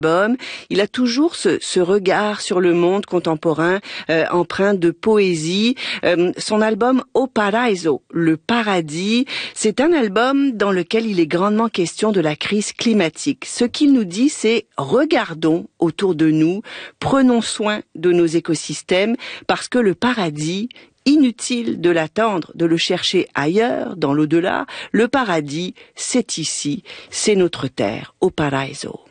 Il a toujours ce regard sur le monde contemporain, empreint de poésie. Son album O Paraíso, le paradis, c'est un album dans lequel il est grandement question de la crise climatique. Ce qu'il nous dit, c'est regardons autour de nous, prenons soin de nos écosystèmes, parce que le paradis, inutile de l'attendre, de le chercher ailleurs, dans l'au-delà. Le paradis, c'est ici, c'est notre terre, O Paraíso.